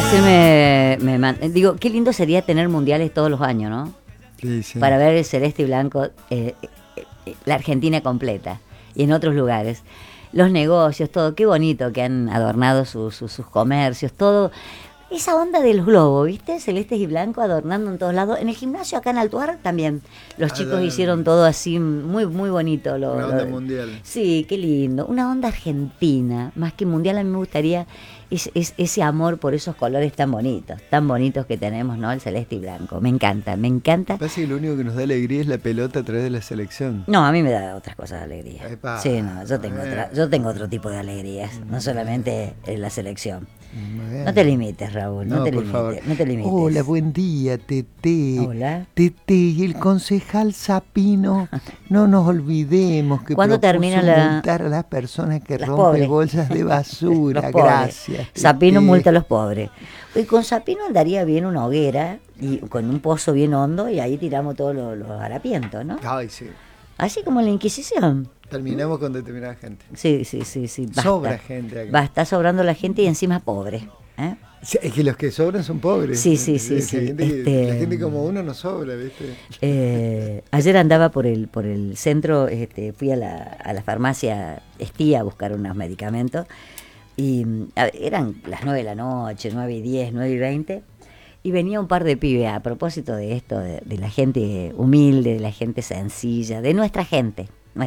Digo, qué lindo sería tener mundiales todos los años, ¿no? Sí, sí. Para ver el celeste y blanco, la Argentina completa y en otros lugares. Los negocios, todo, qué bonito que han adornado sus comercios, todo. Esa onda del globo, ¿viste? Celestes y blancos adornando en todos lados. En el gimnasio acá en Altuar también. Los chicos hicieron todo así, muy muy bonito. Una onda mundial. Sí, qué lindo. Una onda argentina, más que mundial. A mí me gustaría ese amor por esos colores tan bonitos que tenemos, ¿no? El celeste y blanco. Me encanta, me encanta. Pasa que lo único que nos da alegría es la pelota a través de la selección. No, a mí me da otras cosas de alegría. Epa. Sí, no, yo tengo otro tipo de alegrías, no solamente en la selección. No te limites, Raúl, no te limites. Hola, buen día, Tete. Hola. Tete, y el concejal Sapino, no nos olvidemos que ¿Cuándo termina multar a las personas que rompen pobres bolsas de basura. Los pobres. Gracias. Sapino multa a los pobres. Y con Sapino andaría bien una hoguera y con un pozo bien hondo y ahí tiramos todos los harapientos, ¿no? Ay, sí. Así como en la Inquisición. Terminamos con determinada gente. Sí. Basta. Sobra gente acá. Está sobrando la gente y encima pobre. ¿Eh? Sí, es que los que sobran son pobres. Sí. La gente como uno no sobra, ¿viste? Ayer andaba por el centro, fui a la farmacia Estía a buscar unos medicamentos y eran las 9 de la noche, 9:10, 9:20, y venía un par de pibes a propósito de esto, de la gente humilde, de la gente sencilla, de nuestra gente.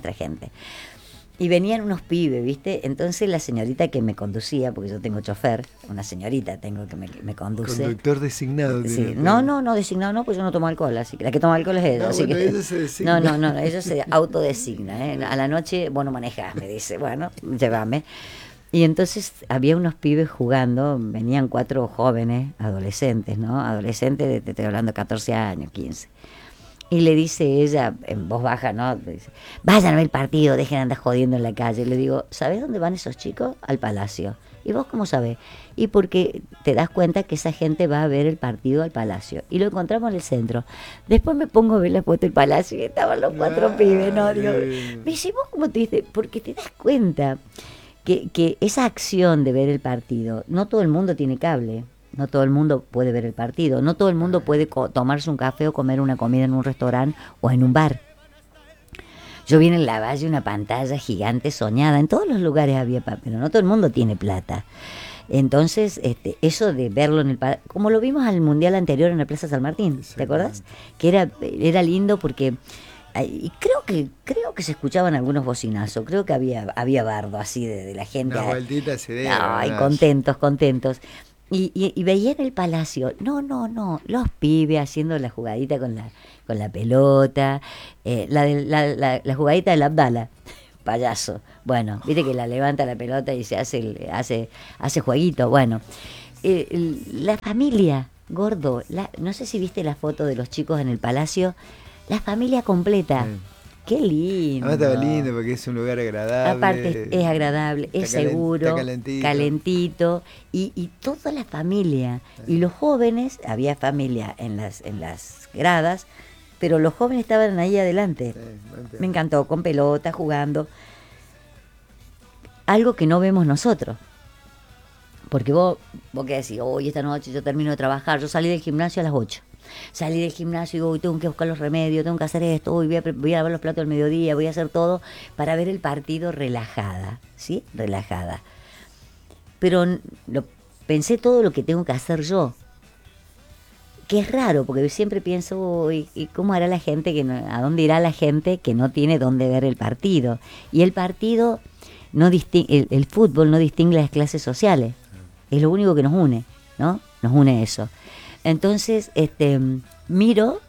Y venían unos pibes, ¿viste? Entonces la señorita que me conducía, porque yo tengo chofer, una señorita tengo que me conduce. Conductor designado. Sí. No, designado no, pues yo no tomo alcohol, así que la que toma alcohol es ella. No, así bueno, que, ella se designa. No, ella se autodesigna, ¿eh? A la noche, vos no manejás, me dice, bueno, llévame. Y entonces había unos pibes jugando, venían 4 jóvenes, adolescentes, ¿no? Adolescentes, te estoy hablando de 14 años, 15. Y le dice ella, en voz baja, ¿no? Le dice, vayan a ver el partido, dejen de andar jodiendo en la calle. Le digo, ¿sabés dónde van esos chicos? Al Palacio. ¿Y vos cómo sabés? Y porque te das cuenta que esa gente va a ver el partido al Palacio. Y lo encontramos en el centro. Después me pongo a ver la foto del Palacio y estaban los 4 pibes, ¿no? Digo, me dice, ¿vos cómo te dices? Porque te das cuenta que esa acción de ver el partido, no todo el mundo tiene cable. No todo el mundo puede ver el partido, no todo el mundo puede tomarse un café o comer una comida en un restaurante o en un bar. Yo vi en la Valle una pantalla gigante soñada, en todos los lugares había, pero no todo el mundo tiene plata. Entonces, eso de verlo en como lo vimos al mundial anterior en la Plaza San Martín, ¿te acordás? Que era lindo porque y creo que se escuchaban algunos bocinazos, creo que había bardo así de la gente. Una vueltita se debe. Ay, contentos. Y veía en el Palacio, no, los pibes haciendo la jugadita con la pelota, la jugadita del Abdala, payaso. Bueno, viste que la levanta la pelota y se hace jueguito. Bueno, la familia, gordo, no sé si viste la foto de los chicos en el Palacio, la familia completa. Sí. Qué lindo. Además estaba lindo porque es un lugar agradable. Aparte es agradable, es seguro, calentito y toda la familia. Sí. Y los jóvenes, había familia en las gradas, pero los jóvenes estaban ahí adelante. Sí, me encantó, con pelota, jugando. Algo que no vemos nosotros. Porque vos qué decís, hoy esta noche yo termino de trabajar, yo salí del gimnasio a las 8. Salí del gimnasio y digo, tengo que buscar los remedios, tengo que hacer esto, voy a lavar los platos al mediodía, voy a hacer todo para ver el partido relajada, ¿sí? Relajada. Pero pensé todo lo que tengo que hacer yo, que es raro, porque siempre pienso, ¿y cómo hará la gente, a dónde irá la gente que no tiene dónde ver el partido? Y el partido, el fútbol no distingue las clases sociales, es lo único que nos une, ¿no? Nos une eso. Entonces, miro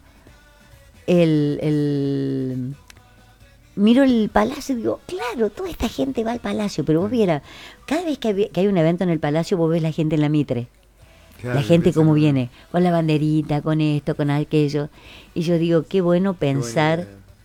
el Palacio y digo, claro, toda esta gente va al Palacio, pero vos vieras, cada vez que hay un evento en el Palacio, vos ves la gente en la Mitre. Claro, la gente como viene, con la banderita, con esto, con aquello. Y yo digo, qué bueno pensar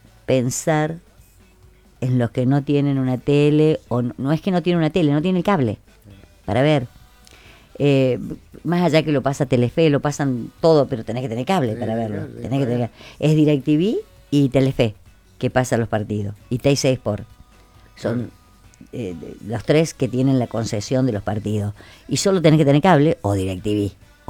en los que no tienen una tele, o no es que no tienen una tele, no tienen el cable para ver. Más allá que lo pasa Telefe, lo pasan todo, pero tenés que tener cable para verlo. Es DirecTV y Telefe que pasa los partidos, y Teis Sport. Son los 3 que tienen la concesión de los partidos. Y solo tenés que tener cable o DirecTV.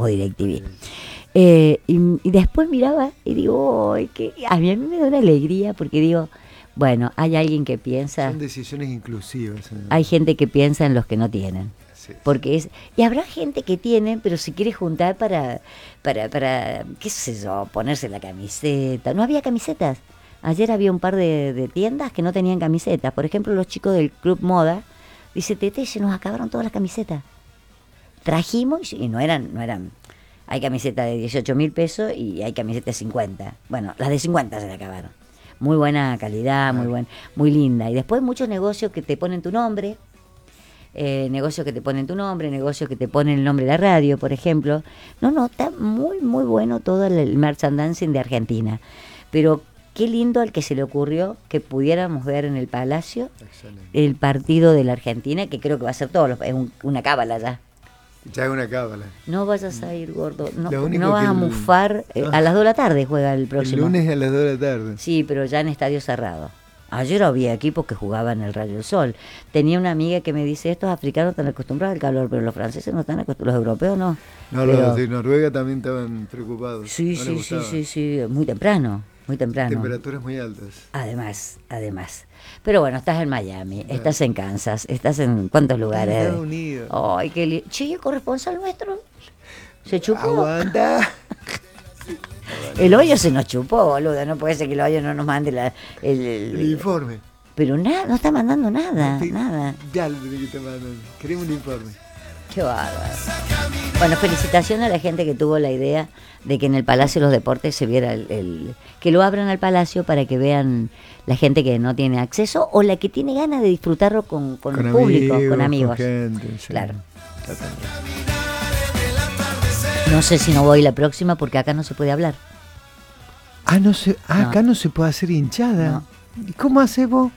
Y después miraba y digo, "Ay, que a mí me da una alegría", porque digo, bueno, hay alguien que piensa... Son decisiones inclusivas. Hay gente que piensa en los que no tienen. Sí. Porque y habrá gente que tiene, pero se quiere juntar para, qué sé yo, ponerse la camiseta. No había camisetas. Ayer había un par de tiendas que no tenían camisetas. Por ejemplo, los chicos del Club Moda, dice, Tete, se nos acabaron todas las camisetas. Trajimos y no eran, hay camisetas de 18.000 pesos y hay camisetas de 50. Bueno, las de 50 se le acabaron. Muy buena calidad, muy linda. Y después muchos negocios que te ponen tu nombre, negocios que te ponen el nombre de la radio, por ejemplo. No, está muy, muy bueno todo el merchandising de Argentina. Pero qué lindo al que se le ocurrió que pudiéramos ver en el Palacio el partido de la Argentina, que creo que va a ser es una cábala ya. Ya es una cábala. No vayas a ir, gordo. No vas a mufar. A las 2 de la tarde juega el próximo. El lunes a las 2 de la tarde. Sí, pero ya en estadio cerrado. Ayer había equipos que jugaban el Rayo del Sol. Tenía una amiga que me dice, estos africanos están acostumbrados al calor, pero los franceses no están acostumbrados, los europeos no. No, pero... los de Noruega también estaban preocupados. Sí, muy temprano. Temperaturas muy altas. Además. Pero bueno, estás en Miami, estás en Kansas, estás en ¿cuántos lugares? En Estados Unidos. Ay, Che, el corresponsal nuestro se chupó. Aguanta. El hoyo se nos chupó, boludo. No puede ser que el hoyo no nos mande el informe. Pero nada, no está mandando nada. Ya lo tenés que estar mandando. Queremos un informe. Qué bárbaro. Bueno, felicitaciones a la gente que tuvo la idea de que en el Palacio de los Deportes se viera que lo abran al Palacio para que vean la gente que no tiene acceso o la que tiene ganas de disfrutarlo con el público, con amigos. Con gente, sí. Claro. No sé si no voy la próxima porque acá no se puede hablar. Acá no se puede hacer hinchada. No. ¿Y cómo haces vos?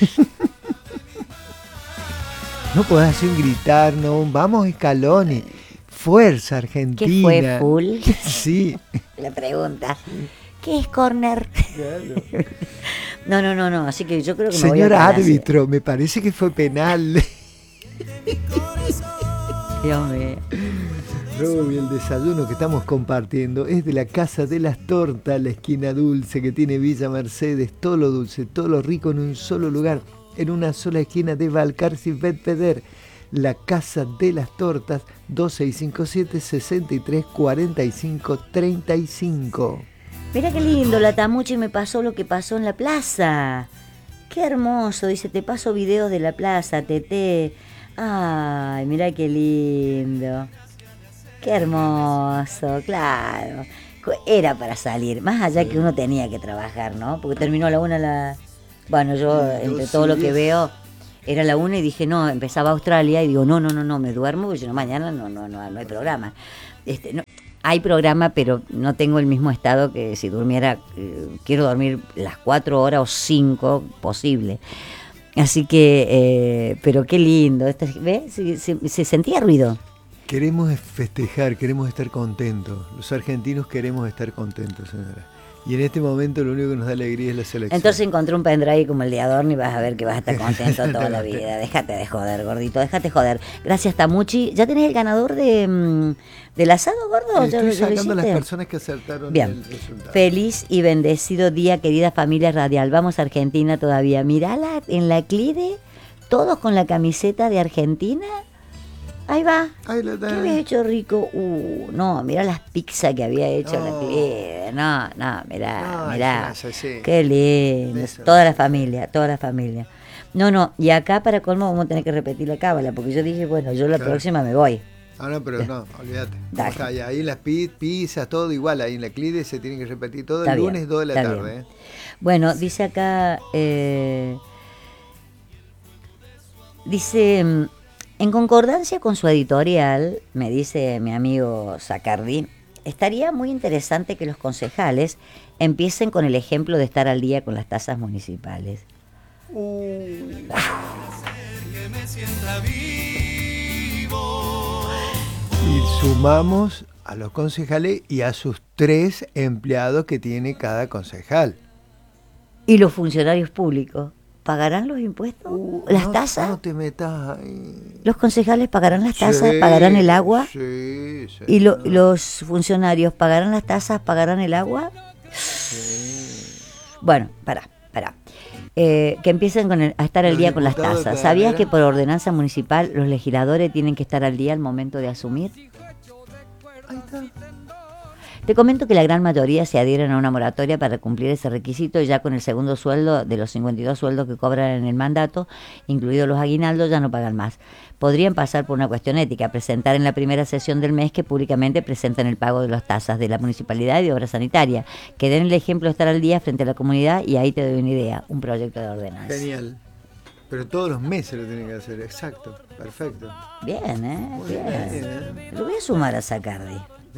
No podés hacer un gritar, no. Vamos, Scaloni. Fuerza, Argentina. ¿Qué fue, full? Sí. La pregunta. ¿Qué es corner? Claro. No. Así que yo creo que Señora árbitro, me parece que fue penal. Dios mío. Ruby, el desayuno que estamos compartiendo es de la Casa de las Tortas, la esquina dulce que tiene Villa Mercedes, todo lo dulce, todo lo rico en un solo lugar, en una sola esquina de Balcarce y Bedpeder. La Casa de las Tortas, 2657-6345-35. Mira qué lindo, la Tamuchi me pasó lo que pasó en la plaza. Qué hermoso, dice, te paso videos de la plaza, Tete. Ay, mira qué lindo. Qué hermoso, claro. Era para salir, más allá que uno tenía que trabajar, ¿no? Porque terminó a la 1 Bueno, yo entre todo lo que veo, era la 1 y dije, no, empezaba Australia y digo, no, me duermo, porque si no mañana no hay programa. No, hay programa, pero no tengo el mismo estado que si durmiera, quiero dormir las 4 horas o 5 posible. Así que, pero qué lindo, ¿ves? Se sentía ruido. Queremos festejar, queremos estar contentos. Los argentinos queremos estar contentos, señora. Y en este momento lo único que nos da alegría es la selección. Entonces encontré un pendrive como el de Adorno y vas a ver que vas a estar contento toda la vida. Déjate de joder, gordito, déjate joder. Gracias, Tamuchi. ¿Ya tenés el ganador del asado, gordo? Estoy sacando a las personas que acertaron. Bien. El resultado. Feliz y bendecido día, querida familia radial. Vamos a Argentina todavía. Mirala en la Clide, todos con la camiseta de Argentina. Ahí va. Ahí lo ¿Qué había hecho rico? No, mirá las pizzas que había hecho la Clide. No, mirá. Sí. Qué lindo. Eso. Toda la familia. No, y acá para colmo vamos a tener que repetir la cábala, porque yo dije, bueno, yo la próxima me voy. No, pero no, olvídate. Dale. Ahí las pizzas, todo igual, ahí en la Clide se tiene que repetir todo. Está el bien, lunes 2 de la está tarde. bien. Bueno, dice acá, dice... En concordancia con su editorial, me dice mi amigo Zacardi, estaría muy interesante que los concejales empiecen con el ejemplo de estar al día con las tasas municipales. Y sumamos a los concejales y a sus 3 empleados que tiene cada concejal. Y los funcionarios públicos. ¿pagarán los impuestos? ¿Las tasas? No te metas ahí. ¿Los concejales pagarán las tasas? Sí, ¿Pagarán el agua? Sí, ¿Y señor. los funcionarios pagarán las tasas? ¿Pagarán el agua? Bueno, pará. Que empiecen a estar al Los día con las diputados tasas. de ¿Sabías Cabrera? que por ordenanza municipal los legisladores tienen que estar al día al momento de asumir? Ahí está. Te comento que la gran mayoría se adhieren a una moratoria para cumplir ese requisito y ya con el segundo sueldo de los 52 sueldos que cobran en el mandato, incluidos los aguinaldos, ya no pagan más. Podrían pasar por una cuestión ética, presentar en la primera sesión del mes que públicamente presenten el pago de las tasas de la municipalidad y de obra sanitaria, que den el ejemplo de estar al día frente a la comunidad y ahí te doy una idea, un proyecto de ordenanza. Genial. Pero todos los meses lo tienen que hacer, exacto, perfecto. Bien, Muy bien. bien. Lo voy a sumar a Sacardi.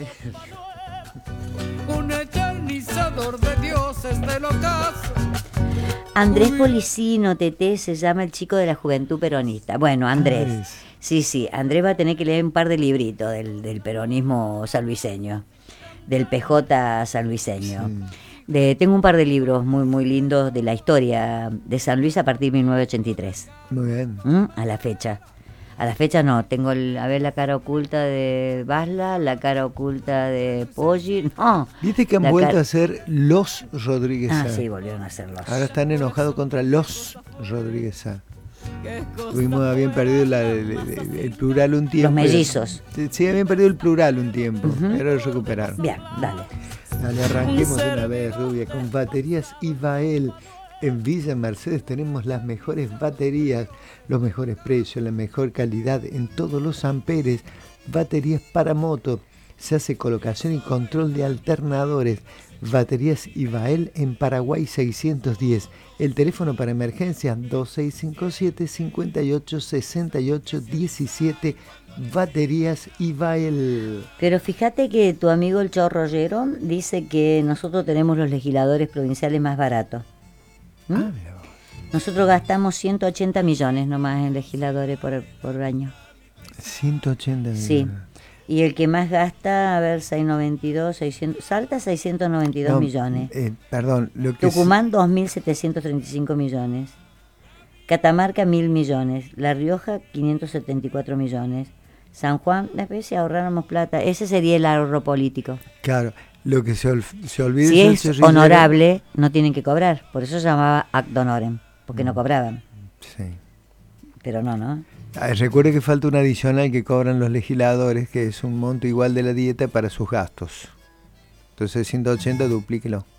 Un eternizador de dioses del ocaso. Andrés Policino, Teté, se llama el chico de la Juventud Peronista. Bueno, Andrés. Sí, Andrés va a tener que leer un par de libritos del peronismo sanluiseño, del PJ sanluiseño. Tengo un par de libros muy lindos de la historia de San Luis a partir de 1983. Muy bien. A la fecha. A la fecha no, tengo la cara oculta de Basla, la cara oculta de Poggi, no. Viste que han vuelto a ser los Rodríguez Sá. Sí, volvieron a ser los. Ahora están enojados contra los Rodríguez Sá. Habían perdido el plural un tiempo. Los mellizos. Sí, habían perdido el plural un tiempo, pero lo recuperaron. Bien, dale. Dale, arranquemos de una vez, Rubia, con baterías Ivael. En Villa Mercedes tenemos las mejores baterías, los mejores precios, la mejor calidad en todos los amperes. Baterías para moto, se hace colocación y control de alternadores. Baterías Ivael en Paraguay 610. El teléfono para emergencia 2657 58 68 17. Baterías Ivael. Pero fíjate que tu amigo el Chorrollero dice que nosotros tenemos los legisladores provinciales más baratos. Nosotros gastamos 180 millones nomás en legisladores por año. 180 millones. Sí. Y el que más gasta, a ver, 692, 600, Salta 692 millones. Perdón, lo que Tucumán 2.735 millones. Catamarca 1.000 millones. La Rioja 574 millones. San Juan, después si ahorráramos plata, ese sería el ahorro político. Claro, lo que se olvida Si es Cerrillero, honorable, no tienen que cobrar. Por eso se llamaba ad honorem, porque no cobraban. Sí. Pero no. Recuerde que falta un adicional que cobran los legisladores, que es un monto igual de la dieta para sus gastos. Entonces 180 duplíquelo.